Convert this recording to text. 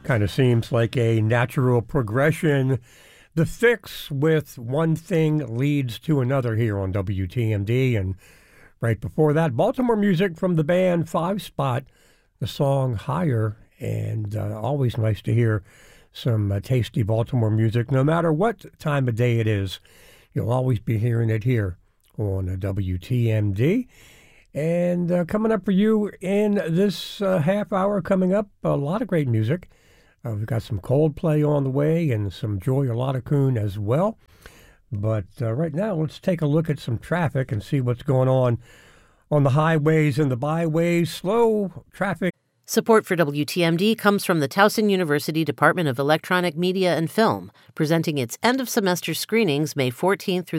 Kind of seems like a natural progression. The Fix with One Thing Leads to Another here on WTMD. And right before that, Baltimore music from the band Five Spot, the song Higher. And always nice to hear some tasty Baltimore music. No matter what time of day it is, you'll always be hearing it here on WTMD. And coming up for you in this half hour, coming up, a lot of great music. We've got some Coldplay on the way and some Joy Oladokun as well. But right now, let's take a look at some traffic and see what's going on the highways and the byways. Slow traffic. Support for WTMD comes from the Towson University Department of Electronic Media and Film, presenting its end-of-semester screenings May 14th through